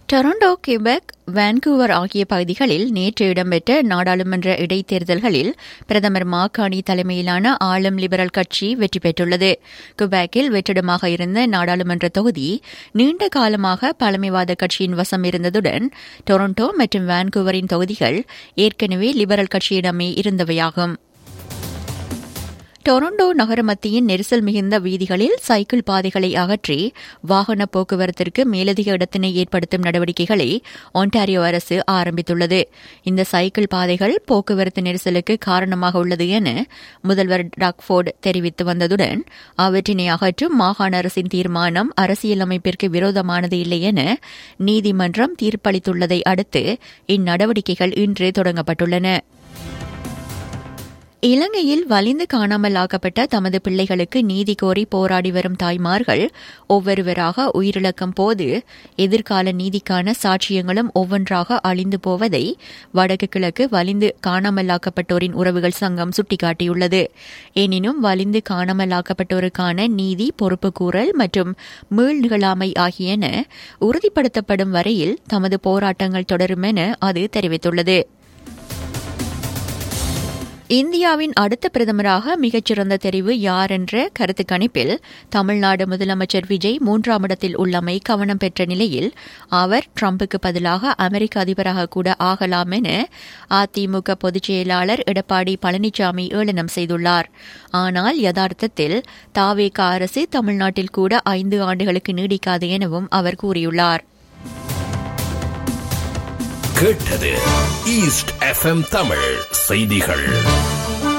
Toronto, Quebec, Vancouver ஆகிய பகுதிகளில் நேற்று இடம்பெற்ற நாடாளுமன்ற இடைத்தேர்தல்களில் பிரதமர் மாக்கானி தலைமையிலான ஆளும் லிபரல் கட்சி வெற்றி பெற்றுள்ளது. கியூபெக்கில் வெற்றிடமாக இருந்த நாடாளுமன்ற தொகுதி நீண்ட காலமாக பழமைவாத கட்சியின் வசம் இருந்ததுடன் டொரண்டோ மற்றும் வான்கூவரின் தொகுதிகள் ஏற்கனவே லிபரல் கட்சியிடமே இருந்தவையாகும். டொரண்டோ நகர மத்தியின் நெரிசல் மிகுந்த வீதிகளில் சைக்கிள் பாதைகளை அகற்றி வாகன போக்குவரத்திற்கு மேலதிக இடத்தினை ஏற்படுத்தும் நடவடிக்கைகளை ஒன்டாரியோ அரசு ஆரம்பித்துள்ளது. இந்த சைக்கிள் பாதைகள் போக்குவரத்து நெரிசலுக்கு காரணமாக உள்ளது என முதல்வர் டக்ஃபோர்டு தெரிவித்து வந்ததுடன் அவற்றினை அகற்றும் மாகாண அரசின் தீர்மானம் அரசியலமைப்பிற்கு விரோதமானது இல்லை என நீதிமன்றம் தீர்ப்பளித்துள்ளதை அடுத்து இந்நடவடிக்கைகள் இன்று தொடங்கப்பட்டுள்ளன. இலங்கையில் வலிந்து காணாமல் ஆக்கப்பட்ட தமது பிள்ளைகளுக்கு நீதி கோரி போராடி வரும் தாய்மார்கள் ஒவ்வொருவராக உயிரிழக்கும் போது எதிர்கால நீதிக்கான சாட்சியங்களும் ஒவ்வொன்றாக அழிந்து போவதை வடக்கு கிழக்கு வலிந்து காணாமலாக்கப்பட்டோரின் உறவுகள் சங்கம் சுட்டிக்காட்டியுள்ளது. எனினும் வலிந்து காணாமலாக்கப்பட்டோருக்கான நீதி, பொறுப்புக்கூறல் மற்றும் மீள் நிகழாமை ஆகியன உறுதிப்படுத்தப்படும் வரையில் தமது போராட்டங்கள் தொடரும் என அது தெரிவித்துள்ளது. இந்தியாவின் அடுத்த பிரதமராக மிகச்சிறந்த தெரிவு யார் என்ற கருத்து கணிப்பில் தமிழ்நாடு முதலமைச்சர் விஜய் 3ஆம் இடத்தில் உள்ளமை கவனம் பெற்ற நிலையில் அவர் ட்ரம்புக்கு பதிலாக அமெரிக்க அதிபராக கூட ஆகலாம் என அதிமுக பொதுச் செயலாளர் எடப்பாடி பழனிசாமி ஏளனம் செய்துள்ளார். ஆனால் யதார்த்தத்தில் தாவேக அரசு தமிழ்நாட்டில் கூட 5 ஆண்டுகளுக்கு நீடிக்காது எனவும் அவர் கூறியுள்ளார். கேட்டது ஈஸ்ட் எஃப்எம் தமிழ் செய்திகள்.